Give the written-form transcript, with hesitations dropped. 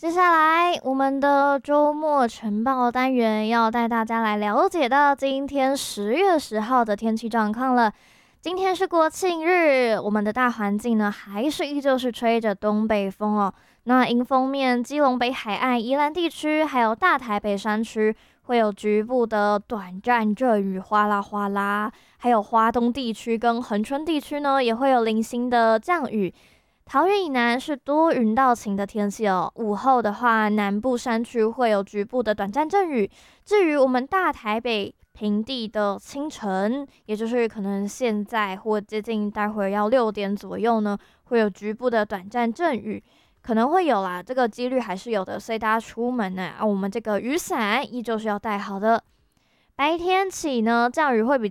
接下来，我们的周末晨报单元要带大家来了解到今天10月10号的天气状况了。今天是国庆日，我们的大环境呢还是依旧是吹着东北风哦。那迎风面，基隆北海岸、宜兰地区还有大台北山区会有局部的短暂阵雨，哗啦哗啦。还有花东地区跟恒春地区呢，也会有零星的降雨。桃园以南是多云到晴的天气哦，午后的话，南部山区会有局部的短暂阵雨。至于我们大台北平地的清晨，也就是可能现在或接近待会儿要6点左右呢，会有局部的短暂阵雨，可能会有啦，这个几率还是有的，所以大家出门呢，我们这个雨伞依旧是要带好的。白天起呢，降雨会比